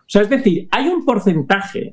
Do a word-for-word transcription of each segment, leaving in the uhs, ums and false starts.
sea, es decir, hay un porcentaje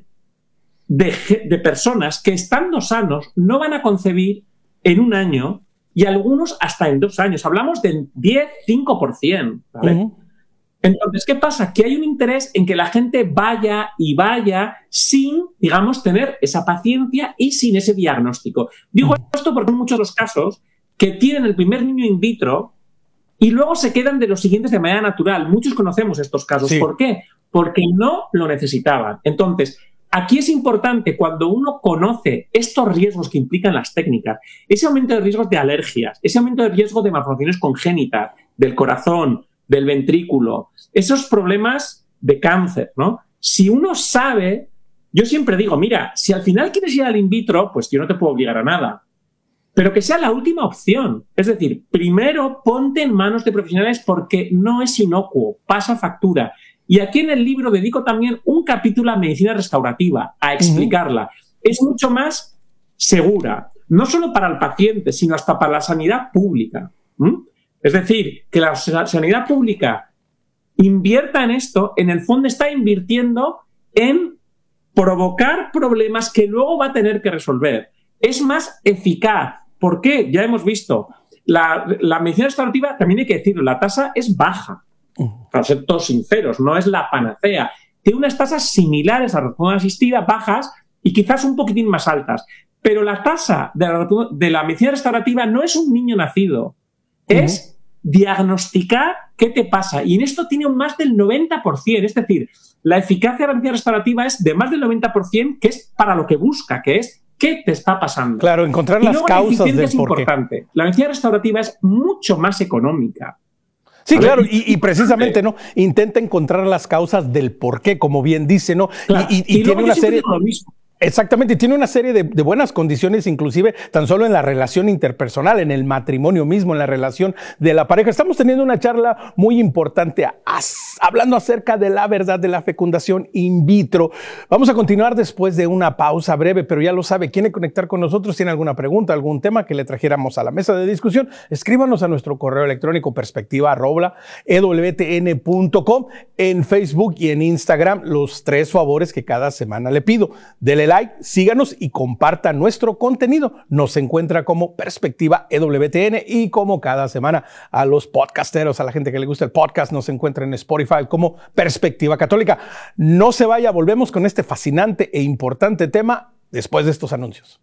de, de personas que estando sanos no van a concebir en un año y algunos hasta en dos años. Hablamos del diez, cinco por ciento, ¿vale? Uh-huh. Entonces, ¿qué pasa? Que hay un interés en que la gente vaya y vaya sin, digamos, tener esa paciencia y sin ese diagnóstico. Digo uh-huh. esto porque en muchos de los casos que tienen el primer niño in vitro y luego se quedan de los siguientes de manera natural. Muchos conocemos estos casos. Sí. ¿Por qué? Porque no lo necesitaban. Entonces, aquí es importante cuando uno conoce estos riesgos que implican las técnicas, ese aumento de riesgos de alergias, ese aumento de riesgo de malformaciones congénitas, del corazón, del ventrículo, esos problemas de cáncer, ¿no? Si uno sabe, yo siempre digo, mira, si al final quieres ir al in vitro, pues yo no te puedo obligar a nada, pero que sea la última opción. Es decir, primero ponte en manos de profesionales porque no es inocuo, pasa factura. Y aquí en el libro dedico también un capítulo a medicina restaurativa, a explicarla. Uh-huh. Es mucho más segura, no solo para el paciente, sino hasta para la sanidad pública. ¿Mm? Es decir, que la sanidad pública invierta en esto, en el fondo está invirtiendo en provocar problemas que luego va a tener que resolver. Es más eficaz. ¿Por qué? Ya hemos visto. La, la medicina restaurativa, también hay que decirlo, la tasa es baja. Para ser todos sinceros, no es la panacea. Tiene unas tasas similares a la reproducción asistida, bajas y quizás un poquitín más altas. Pero la tasa de la, de la medicina restaurativa no es un niño nacido. Uh-huh. Es diagnosticar qué te pasa. Y en esto tiene un más del noventa por ciento. Es decir, la eficacia de la medicina restaurativa es de más del noventa por ciento, que es para lo que busca, que es qué te está pasando. Claro, encontrar las causas del es importante. La medicina restaurativa es mucho más económica. Sí, claro, y, y precisamente, ¿no? Intenta encontrar las causas del por qué, como bien dice, ¿no? Claro. Y, y, y, y tiene una serie... Lo mismo. Exactamente, y tiene una serie de, de buenas condiciones, inclusive tan solo en la relación interpersonal, en el matrimonio mismo, en la relación de la pareja. Estamos teniendo una charla muy importante as, hablando acerca de la verdad de la fecundación in vitro. Vamos a continuar después de una pausa breve, pero ya lo sabe, quiere conectar con nosotros, tiene alguna pregunta, algún tema que le trajéramos a la mesa de discusión, escríbanos a nuestro correo electrónico perspectiva arroba e w t n punto com, en Facebook y en Instagram, los tres favores que cada semana le pido. Dele like, síganos y comparta nuestro contenido. Nos encuentra como Perspectiva E W T N y como cada semana a los podcasteros, a la gente que le gusta el podcast, nos encuentra en Spotify como Perspectiva Católica. No se vaya, volvemos con este fascinante e importante tema después de estos anuncios.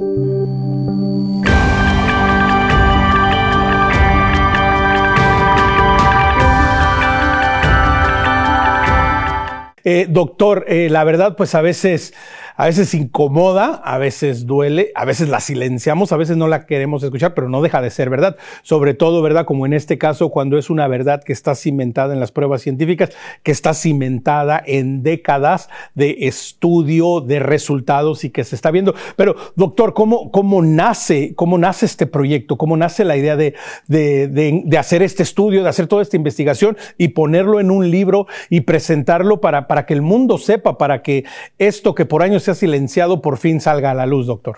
Eh, doctor, eh, la verdad, pues a veces, a veces incomoda, a veces duele, a veces la silenciamos, a veces no la queremos escuchar, pero no deja de ser verdad. Sobre todo, ¿verdad? Como en este caso, cuando es una verdad que está cimentada en las pruebas científicas, que está cimentada en décadas de estudio, de resultados y que se está viendo. Pero, doctor, ¿cómo, cómo nace, cómo nace este proyecto? ¿Cómo nace la idea de, de, de, de hacer este estudio, de hacer toda esta investigación y ponerlo en un libro y presentarlo para para que el mundo sepa, para que esto que por años se ha silenciado por fin salga a la luz, doctor?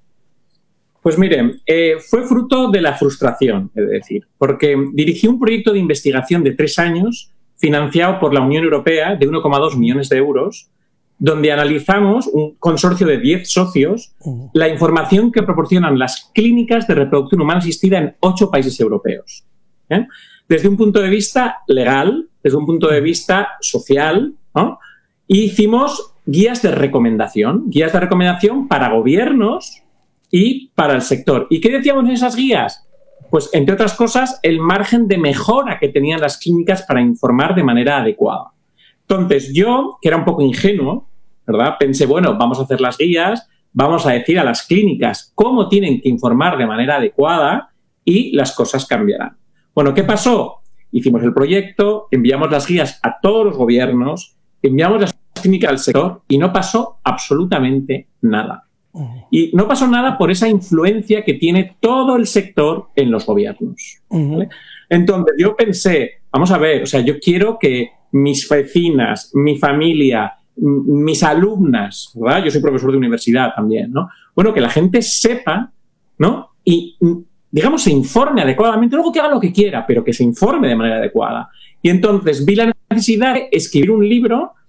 Pues miren, eh, fue fruto de la frustración, es decir, porque dirigí un proyecto de investigación de tres años financiado por la Unión Europea de uno coma dos millones de euros, donde analizamos, un consorcio de diez socios, uh-huh. la información que proporcionan las clínicas de reproducción humana asistida en ocho países europeos. ¿eh? Desde un punto de vista legal, desde un punto de vista social, ¿no? Y hicimos guías de recomendación, guías de recomendación para gobiernos y para el sector. ¿Y qué decíamos en esas guías? Pues, entre otras cosas, el margen de mejora que tenían las clínicas para informar de manera adecuada. Entonces, yo, que era un poco ingenuo, ¿verdad? Pensé, bueno, vamos a hacer las guías, vamos a decir a las clínicas cómo tienen que informar de manera adecuada y las cosas cambiarán. Bueno, ¿qué pasó? Hicimos el proyecto, enviamos las guías a todos los gobiernos, enviamos las clínicas al sector y no pasó absolutamente nada. Uh-huh. Y no pasó nada por esa influencia que tiene todo el sector en los gobiernos. Uh-huh. ¿Vale? Entonces yo pensé, vamos a ver, o sea, yo quiero que mis vecinas, mi familia, m- mis alumnas, ¿verdad? Yo soy profesor de universidad también, ¿no? Bueno, que la gente sepa, ¿no? Y, digamos, se informe adecuadamente, luego que haga lo que quiera, pero que se informe de manera adecuada. Y entonces vi la necesidad de escribir un libro